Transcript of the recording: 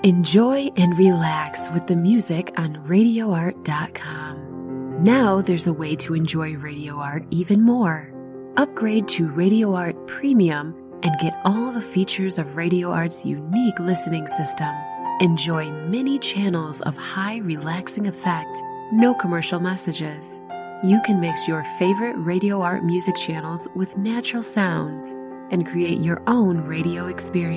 Enjoy and relax with the music on RadioArt.com. Now there's a way to enjoy Radio Art even more. Upgrade to Radio Art Premium and get all the features of Radio Art's unique listening system. Enjoy many channels of high relaxing effect, no commercial messages. You can mix your favorite Radio Art music channels with natural sounds and create your own radio experience.